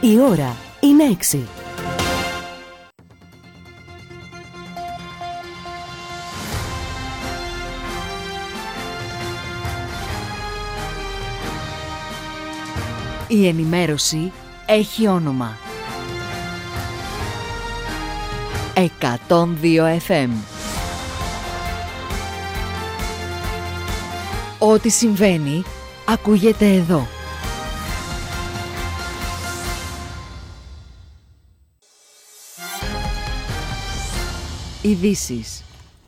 Η ώρα είναι 6. Η ενημέρωση έχει όνομα. 102 FM. Ό,τι συμβαίνει, ακούγεται εδώ. Ειδήσεις.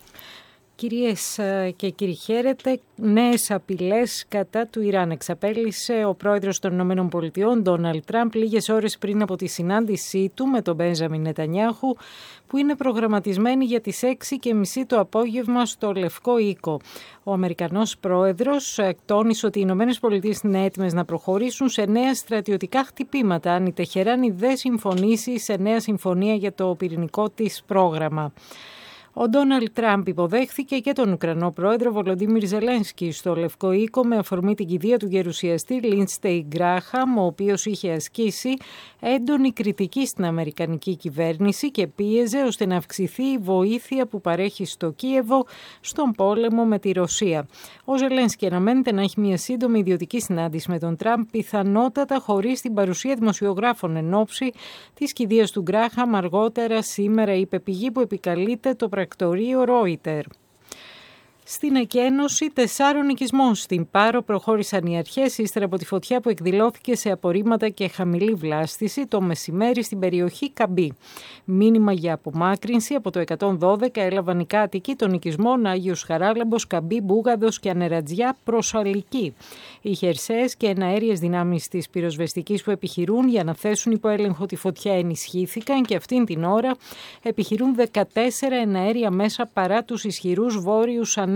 Κυρίες και κύριοι, χαίρετε. Νέες απειλές κατά του Ιράν εξαπέλυσε ο πρόεδρος των ΗΠΑ, Ντόναλντ Τραμπ, λίγες ώρες πριν από τη συνάντησή του με τον Μπένζαμιν Νετανιάχου, που είναι προγραμματισμένη για τις 6:30 το απόγευμα στο Λευκό Οίκο. Ο Αμερικανός πρόεδρος τόνισε ότι οι ΗΠΑ είναι έτοιμες να προχωρήσουν σε νέα στρατιωτικά χτυπήματα αν η Τεχεράνη δεν συμφωνήσει σε νέα συμφωνία για το πυρηνικό της πρόγραμμα. Ο Ντόναλντ Τραμπ υποδέχθηκε και τον Ουκρανό πρόεδρο Βολοντίμιρ Ζελένσκι στο Λευκό Οίκο με αφορμή την κηδεία του γερουσιαστή Λίνστεϊ Γκράχαμ, ο οποίος είχε ασκήσει έντονη κριτική στην αμερικανική κυβέρνηση και πίεζε ώστε να αυξηθεί η βοήθεια που παρέχει στο Κίεβο στον πόλεμο με τη Ρωσία. Ο Ζελένσκι αναμένεται να έχει μια σύντομη ιδιωτική συνάντηση με τον Τραμπ, πιθανότατα χωρίς την παρουσία δημοσιογράφων εν ώψη της κηδείας του Γκράχαμ αργότερα σήμερα, είπε πηγή που επικαλείται το πρακτορείο Ρόιτερ. Στην εκένωση 4 οικισμών στην Πάρο προχώρησαν οι αρχές ύστερα από τη φωτιά που εκδηλώθηκε σε απορρίμματα και χαμηλή βλάστηση το μεσημέρι στην περιοχή Καμπή. Μήνυμα για απομάκρυνση από το 112 έλαβαν οι κάτοικοι των οικισμών Άγιος Χαράλαμπος, Καμπή, Μπούγαδος και Ανερατζιά προς Αλική. Οι χερσαίες και εναέριες δυνάμεις της πυροσβεστικής που επιχειρούν για να θέσουν υπό έλεγχο τη φωτιά ενισχύθηκαν και αυτήν την ώρα επιχειρούν 14 εναέρια μέσα παρά τους ισχυρούς βόρειους ανέμους.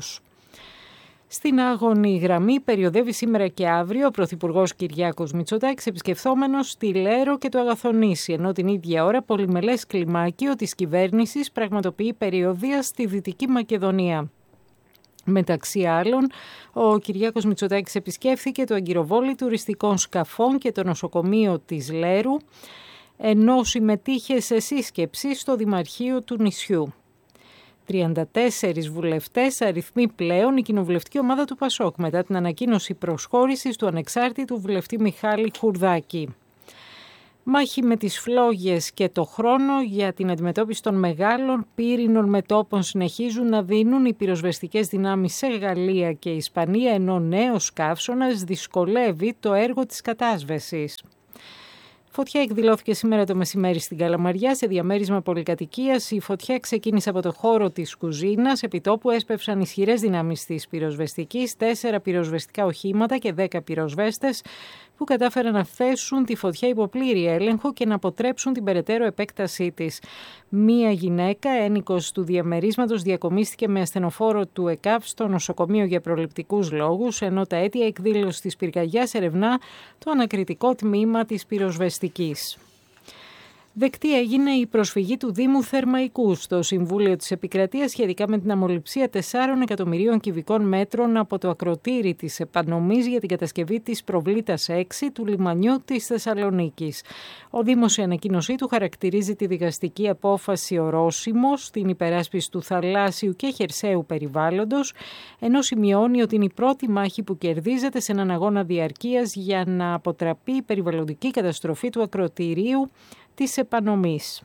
Στην άγωνη γραμμή περιοδεύει σήμερα και αύριο ο Πρωθυπουργός Κυριάκος Μητσοτάκης, επισκεφθόμενος στη Λέρο και το Αγαθονήσι, ενώ την ίδια ώρα πολυμελές κλιμάκιο της κυβέρνησης πραγματοποιεί περιοδεία στη Δυτική Μακεδονία. Μεταξύ άλλων, ο Κυριάκος Μητσοτάκης επισκέφθηκε το αγκυροβόλι τουριστικών σκαφών και το νοσοκομείο της Λέρου, ενώ συμμετείχε σε σύσκεψη στο Δημαρχείο του νησιού. 34 βουλευτές αριθμεί πλέον η κοινοβουλευτική ομάδα του ΠΑΣΟΚ μετά την ανακοίνωση προσχώρησης του ανεξάρτητου βουλευτή Μιχάλη Χουρδάκη. Μάχη με τις φλόγες και το χρόνο για την αντιμετώπιση των μεγάλων πύρινων μετώπων συνεχίζουν να δίνουν οι πυροσβεστικές δυνάμεις σε Γαλλία και Ισπανία, ενώ νέος καύσωνας δυσκολεύει το έργο της κατάσβεσης. Φωτιά εκδηλώθηκε σήμερα το μεσημέρι στην Καλαμαριά σε διαμέρισμα πολυκατοικίας. Η φωτιά ξεκίνησε από το χώρο της κουζίνας. Επί τόπου έσπευσαν ισχυρές δυνάμεις της πυροσβεστικής, 4 πυροσβεστικά οχήματα και 10 πυροσβέστες που κατάφεραν να θέσουν τη φωτιά υπό πλήρη έλεγχο και να αποτρέψουν την περαιτέρω επέκτασή της. Μία γυναίκα, ένικος του διαμερίσματος, διακομίστηκε με ασθενοφόρο του ΕΚΑΒ στο νοσοκομείο για προληπτικούς λόγους, ενώ τα αίτια εκδήλωσης της πυρκαγιάς ερευνά το ανακριτικό τμήμα της πυροσβεστικής. Δεκτή έγινε η προσφυγή του Δήμου Θερμαϊκού στο Συμβούλιο της Επικρατείας σχετικά με την αμολυψία 4 εκατομμυρίων κυβικών μέτρων από το ακροτήρι της επανομής για την κατασκευή της προβλήτας 6 του λιμανιού της Θεσσαλονίκης. Ο Δήμος σε ανακοίνωσή του χαρακτηρίζει τη δικαστική απόφαση ορόσημο στην υπεράσπιση του θαλάσσιου και χερσαίου περιβάλλοντος, ενώ σημειώνει ότι είναι η πρώτη μάχη που κερδίζεται σε έναν αγώνα διαρκείας για να αποτραπεί η περιβαλλοντική καταστροφή του ακροτηρίου της επανομής.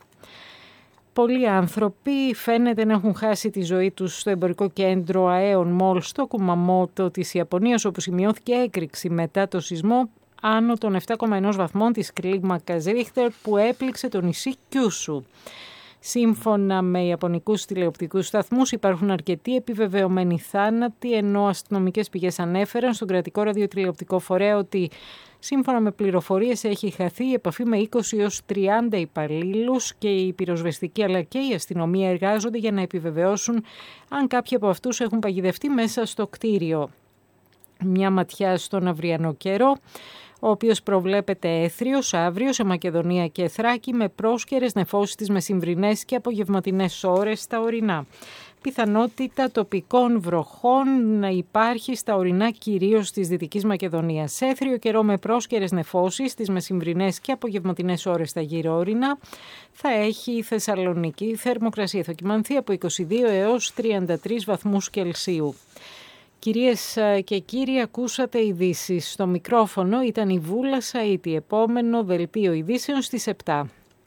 Πολλοί άνθρωποι φαίνεται να έχουν χάσει τη ζωή τους στο εμπορικό κέντρο Aeon Mall στο Κουμαμότο της Ιαπωνίας, όπου σημειώθηκε έκρηξη μετά το σεισμό άνω των 7,1 βαθμών της κλίμακας Ρίχτερ που έπληξε το νησί Κιούσου. Σύμφωνα με ιαπωνικούς τηλεοπτικούς σταθμούς υπάρχουν αρκετοί επιβεβαιωμένοι θάνατοι, ενώ αστυνομικές πηγές ανέφεραν στον κρατικό ραδιοτηλεοπτικό φορέα ότι σύμφωνα με πληροφορίες έχει χαθεί η επαφή με 20 έως 30 υπαλλήλους και η πυροσβεστική αλλά και η αστυνομία εργάζονται για να επιβεβαιώσουν αν κάποιοι από αυτούς έχουν παγιδευτεί μέσα στο κτίριο. Μια ματιά στον αυριανό καιρό, ο οποίος προβλέπεται έθριος αύριο σε Μακεδονία και Θράκη με πρόσκαιρες νεφώσεις τις μεσημβρινές και απογευματινές ώρες στα ορεινά. Πιθανότητα τοπικών βροχών να υπάρχει στα ορεινά κυρίως της Δυτικής Μακεδονίας. Σε έθριο καιρό με πρόσκαιρες νεφώσεις στις μεσημβρινές και απογευματινές ώρες στα γύρω ορεινά θα έχει η Θεσσαλονίκη. Θερμοκρασία θα κυμανθεί από 22 έως 33 βαθμούς Κελσίου. Κυρίες και κύριοι, ακούσατε ειδήσεις. Στο μικρόφωνο ήταν η Βούλα Σαΐτη. Επόμενο δελτίο ειδήσεων στις 7.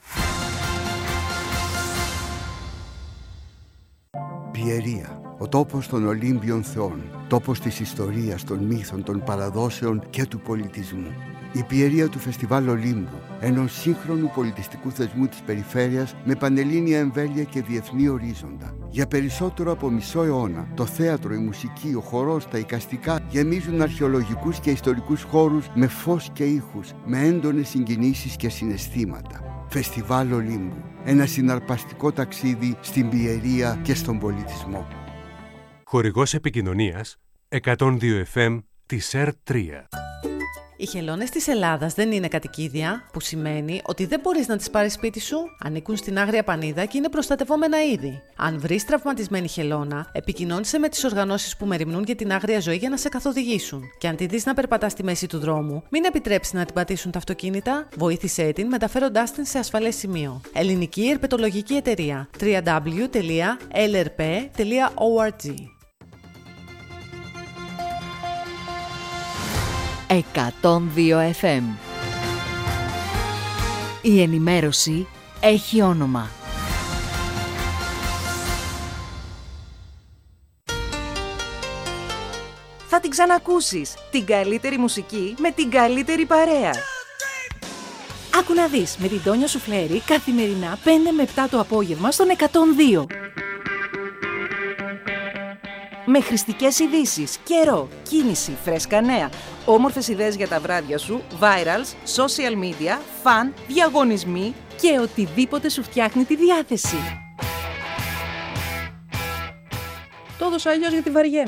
Πιερία, ο τόπος των Ολύμπιων θεών, τόπος της ιστορίας, των μύθων, των παραδόσεων και του πολιτισμού. Η Πιερία του Φεστιβάλ Ολύμπου, ενός σύγχρονου πολιτιστικού θεσμού της περιφέρειας με πανελλήνια εμβέλεια και διεθνή ορίζοντα. Για περισσότερο από μισό αιώνα, το θέατρο, η μουσική, ο χορός, τα εικαστικά γεμίζουν αρχαιολογικούς και ιστορικούς χώρους με φως και ήχους, με έντονες συγκινήσεις και συναισθήματα. Φεστιβάλ Ολύμπου, ένα συναρπαστικό ταξίδι στην Πιερία και στον πολιτισμό. Χορηγός επικοινωνίας 102 FM της ΕΡΤ3. Οι χελώνες της Ελλάδας δεν είναι κατοικίδια, που σημαίνει ότι δεν μπορείς να τις πάρεις σπίτι σου. Ανήκουν στην Άγρια Πανίδα και είναι προστατευόμενα είδη. Αν βρεις τραυματισμένη χελώνα, επικοινώνησε με τις οργανώσεις που μεριμνούν για την άγρια ζωή για να σε καθοδηγήσουν. Και αν τη δεις να περπατά στη μέση του δρόμου, μην επιτρέψεις να την πατήσουν τα αυτοκίνητα. Βοήθησέ την μεταφέροντάς την σε ασφαλές σημείο. Ελληνική Ερπετολογική Εταιρεία. www.lrp.org. 102 FM. Η ενημέρωση έχει όνομα. Θα την ξανακούσεις. Την καλύτερη μουσική με την καλύτερη παρέα. Άκου να δεις με την Τόνια Σουφλέρη καθημερινά 5 με 7 το απόγευμα στον 102. Με χρηστικές ειδήσεις, καιρό, κίνηση, φρέσκα νέα, όμορφες ιδέες για τα βράδια σου, virals, social media, φαν, διαγωνισμοί και οτιδήποτε σου φτιάχνει τη διάθεση. Το έδωσα αλλιώς γιατί βαριέμαι.